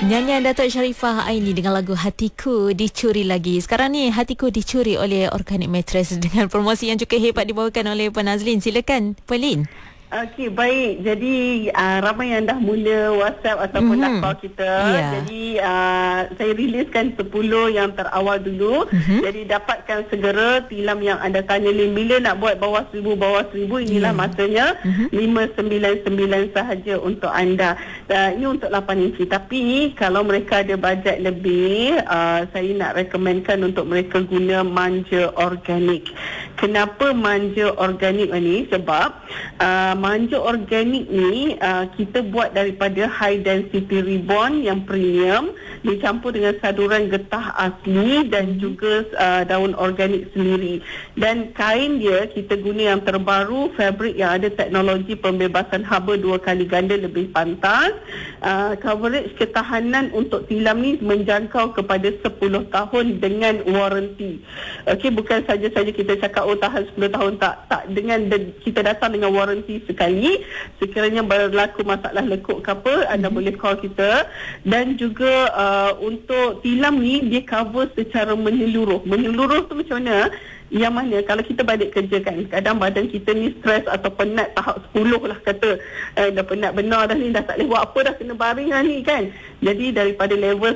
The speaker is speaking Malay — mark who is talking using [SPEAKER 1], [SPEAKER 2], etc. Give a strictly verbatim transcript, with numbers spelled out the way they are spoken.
[SPEAKER 1] Nyanyian Datuk Sharifah Aini dengan lagu Hatiku Dicuri Lagi. Sekarang ni Hatiku dicuri oleh Organic Mattress dengan promosi yang cukup hebat dibawakan oleh Puan Nazlin. Silakan Puan Lin.
[SPEAKER 2] Okey, baik. Jadi uh, ramai yang dah mula WhatsApp ataupun mm-hmm. dah call kita. Yeah. Jadi uh, saya riliskan sepuluh yang terawal dulu. Mm-hmm. Jadi dapatkan segera tilam yang anda tanya Lin, bila nak buat bawah seribu, bawah seribu, inilah yeah. masanya. Mm-hmm. lima sembilan sembilan sahaja untuk anda. Uh, ini untuk lapan inci. Tapi kalau mereka ada bajet lebih, uh, saya nak rekomenkan untuk mereka guna manja organik. Kenapa manja organik ni? Sebab uh, manja organik ni uh, kita buat daripada high density ribbon yang premium dicampur dengan saduran getah asli dan juga uh, daun organik sendiri. Dan kain dia kita guna yang terbaru, fabric yang ada teknologi pembebasan haba dua kali ganda lebih pantas. Uh, coverage ketahanan untuk tilam ni menjangkau kepada sepuluh tahun dengan waranti. Okey, bukan saja-saja kita cakap oh tahan sepuluh tahun, tak tak dengan de, kita datang dengan waranti sekali. Sekiranya berlaku masalah lekuk ke apa, anda hmm. boleh call kita. Dan juga uh, untuk tilam ni dia cover secara menyeluruh. Menyeluruh tu macam mana? Yang mana kalau kita balik kerja kan, kadang badan kita ni stres atau penat tahap sepuluh lah kata, eh, dah penat benar dah ni, dah tak boleh buat apa dah, kena baring lah ni kan. Jadi daripada level